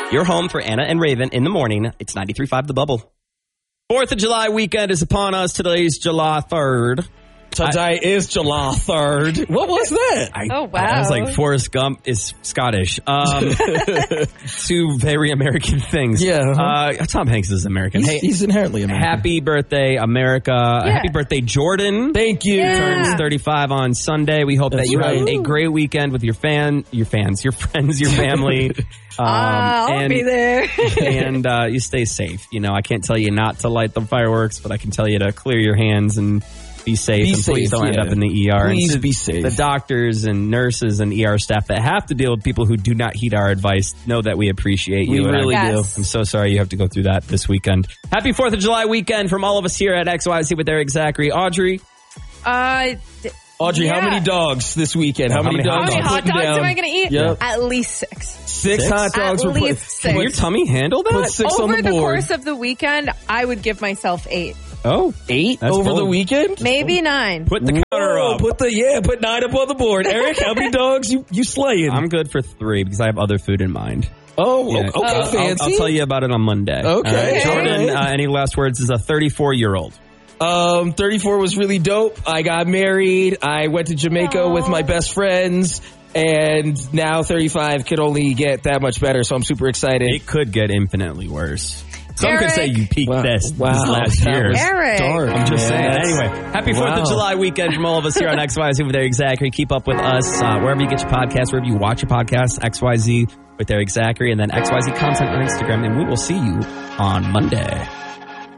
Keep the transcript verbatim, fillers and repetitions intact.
Your home for Anna and Raven in the morning. It's ninety-three point five The Bubble. Fourth of July weekend is upon us. Today's July third. Today I, is July third. What was that? I, oh, wow. I was like, Forrest Gump is Scottish. Um, two very American things. Yeah. Uh-huh. Uh, Tom Hanks is American. He's, hey, he's inherently American. Happy birthday, America. Yeah. Happy birthday, Jordan. Thank you. Yeah. Turns thirty-five on Sunday. We hope That's that you right. have a great weekend with your fan, your fans, your friends, your family. Um, uh, I'll and, be there. and uh, you stay safe. You know, I can't tell you not to light the fireworks, but I can tell you to clear your hands and be safe. Be and safe, please don't yeah. end up in the E R. Please and be safe. The doctors and nurses and E R staff that have to deal with people who do not heed our advice know that we appreciate you. We and really I'm, do. Yes. I'm so sorry you have to go through that this weekend. Happy fourth of July weekend from all of us here at X Y Z with Eric Zachary. Audrey. Uh, d- Audrey, yeah. how many dogs this weekend? How, How many, many dogs? How many are hot putting dogs down? am I going to eat? Yep. At least six. Six, Six? hot dogs. At were put- least six. Can your tummy handle that? Put six Over on the the board. course of the weekend, I would give myself eight. Oh, Eight That's over the bold. weekend? Maybe nine. put the counter Whoa, up. Put the yeah, put nine up on the board. Eric, how many dogs you you slaying? I'm good for three because I have other food in mind. oh, Yeah. okay, I'll, fancy. I'll, I'll tell you about it on Monday. Okay. Uh, Jordan, All right. uh, any last words? Is a thirty-four-year-old. Um, thirty-four was really dope. I got married. I went to Jamaica Aww. with my best friends. And now thirty-five could only get that much better. So I'm super excited. It could get infinitely worse. Some Eric. could say you peaked Wow. this, Wow. this last That year. was Eric. dark. I'm just saying. Yes. Anyway, happy fourth Wow. of July weekend from all of us here on X Y Z with Eric Zachary. Keep up with us uh, wherever you get your podcasts, wherever you watch your podcasts, X Y Z with Eric Zachary, and then X Y Z content on Instagram. And we will see you on Monday.